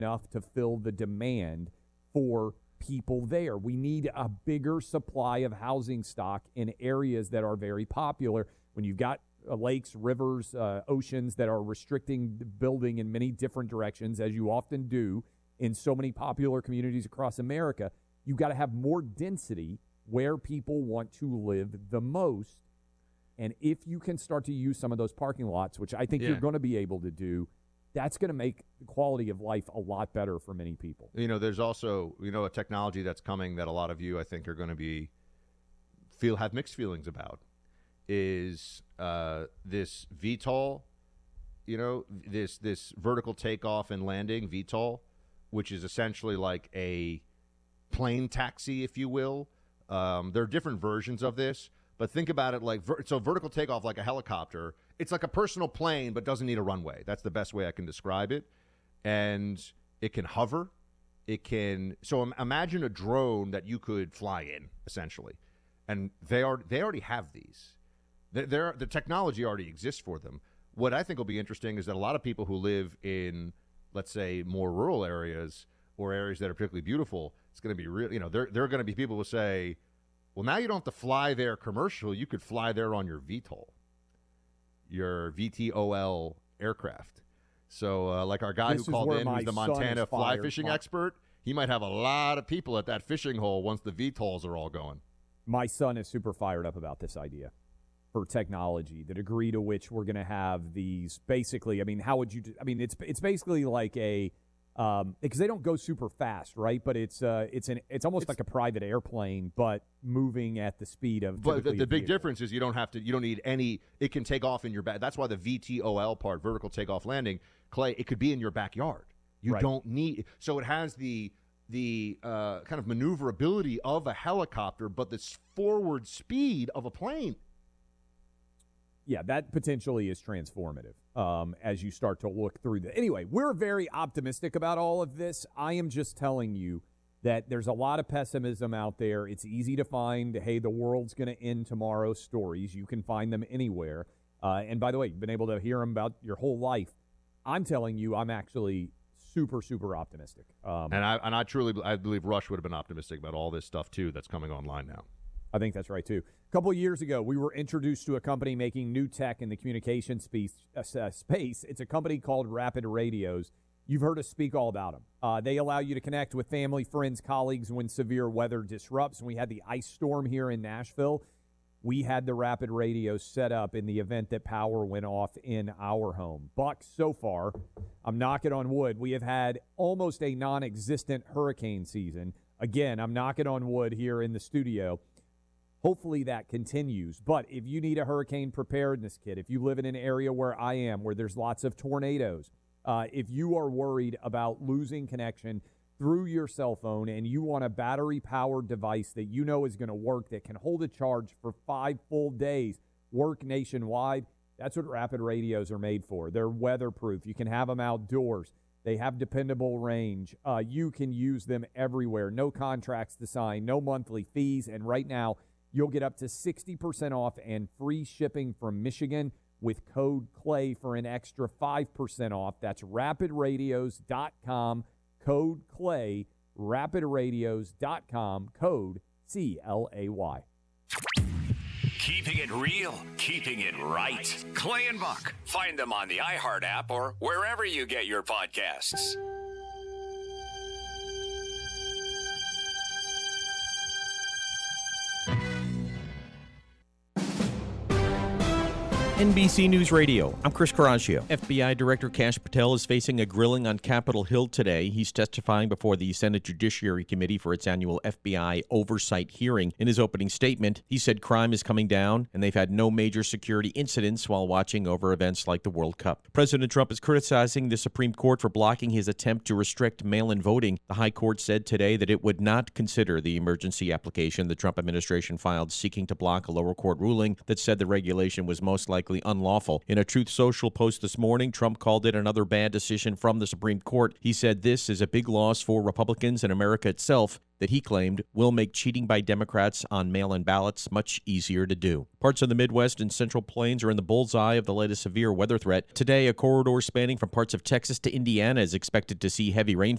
enough to fill the demand for people there. We need a bigger supply of housing stock in areas that are very popular. When you've got lakes, rivers, oceans that are restricting building in many different directions, as you often do in so many popular communities across America, you've got to have more density where people want to live the most. And if you can start to use some of those parking lots, which I think you're going to be able to do, that's going to make the quality of life a lot better for many people. There's also, a technology that's coming that a lot of you, I think, are going to have mixed feelings about is this VTOL, this vertical takeoff and landing, VTOL, which is essentially like a plane taxi, if you will. There are different versions of this, but think about it like vertical takeoff like a helicopter. It's like a personal plane, but doesn't need a runway. That's the best way I can describe it. And it can hover. So imagine a drone that you could fly in, essentially. And they already have these. The technology already exists for them. What I think will be interesting is that a lot of people who live in, let's say, more rural areas or areas that are particularly beautiful, it's going to be real. There are going to be people who say, well, now you don't have to fly there commercial. You could fly there on your VTOL, your VTOL aircraft. So like our guy who called in, who's the Montana fly fishing expert, he might have a lot of people at that fishing hole once the VTOLs are all going. My son is super fired up about this idea for technology, the degree to which we're going to have these basically, how would you, it's basically like a, because they don't go super fast, right? But it's almost like a private airplane, but moving at the speed of. But the big difference is you don't need any. It can take off in your back. That's why the VTOL part, vertical takeoff landing, Clay, it could be in your backyard. You don't need. So it has the kind of maneuverability of a helicopter, but the forward speed of a plane. Yeah, that potentially is transformative as you start to look through the. Anyway, we're very optimistic about all of this. I am just telling you that there's a lot of pessimism out there. It's easy to find, hey, the world's going to end tomorrow stories. You can find them anywhere. And by the way, you've been able to hear them about your whole life. I'm telling you, I'm actually super, super optimistic. And I believe Rush would have been optimistic about all this stuff, too, that's coming online now. I think that's right, too. A couple of years ago, we were introduced to a company making new tech in the communication space. It's a company called Rapid Radios. You've heard us speak all about them. They allow you to connect with family, friends, colleagues when severe weather disrupts. When we had the ice storm here in Nashville, we had the Rapid Radios set up in the event that power went off in our home. Buck, so far, I'm knocking on wood, we have had almost a non-existent hurricane season. Again, I'm knocking on wood here in the studio. Hopefully that continues. But if you need a hurricane preparedness kit, if you live in an area where I am, where there's lots of tornadoes, if you are worried about losing connection through your cell phone and you want a battery-powered device that you know is going to work, that can hold a charge for 5 full days, work nationwide, that's what Rapid Radios are made for. They're weatherproof. You can have them outdoors. They have dependable range. You can use them everywhere. No contracts to sign, no monthly fees, and right now, you'll get up to 60% off and free shipping from Michigan with code CLAY for an extra 5% off. That's rapidradios.com, code CLAY, rapidradios.com, code CLAY. Keeping it real, keeping it right. Clay and Buck. Find them on the iHeart app or wherever you get your podcasts. NBC News Radio, I'm Chris Caraccio. FBI Director Kash Patel is facing a grilling on Capitol Hill today. He's testifying before the Senate Judiciary Committee for its annual FBI oversight hearing. In his opening statement, he said crime is coming down and they've had no major security incidents while watching over events like the World Cup. President Trump is criticizing the Supreme Court for blocking his attempt to restrict mail-in voting. The High Court said today that it would not consider the emergency application the Trump administration filed seeking to block a lower court ruling that said the regulation was most likely unlawful. In a Truth Social post this morning, Trump called it another bad decision from the Supreme Court. He said this is a big loss for Republicans and America itself that he claimed will make cheating by Democrats on mail-in ballots much easier to do. Parts of the Midwest and Central Plains are in the bullseye of the latest severe weather threat. Today, a corridor spanning from parts of Texas to Indiana is expected to see heavy rainfall.